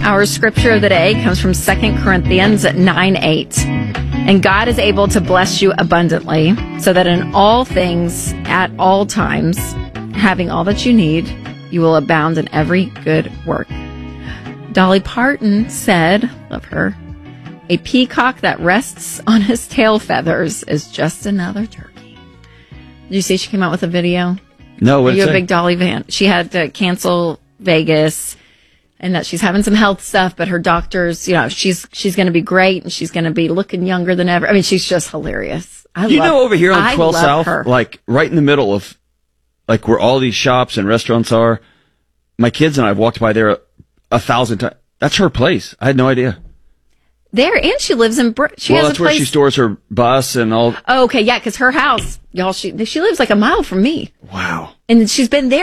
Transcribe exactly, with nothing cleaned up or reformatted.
Our scripture of the day comes from Second Corinthians nine eight. And God is able to bless you abundantly, so that in all things, at all times, having all that you need, you will abound in every good work. Dolly Parton said, love her, a peacock that rests on his tail feathers is just another turkey. Did you see she came out with a video? No, what Are you did a it say? big Dolly fan? She had to cancel Vegas, and that she's having some health stuff, but her doctors, you know, she's she's going to be great, and she's going to be looking younger than ever. I mean, she's just hilarious. I You love, know, over here on I twelve love South, her. like right in the middle of, like where all these shops and restaurants are, my kids and I have walked by there a, a thousand times. That's her place. I had no idea. There, and she lives in. Br- she well, has that's a where place. she stores her bus and all. Oh, okay, yeah, because her house, y'all, she she lives like a mile from me, Wow. and she's been there.